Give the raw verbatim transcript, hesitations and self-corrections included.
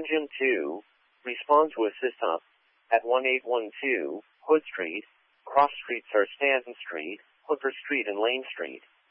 Engine two, respond to assist up at one eight one two Hood Street. Cross streets are Stanton Street, Hooker Street and Lane Street.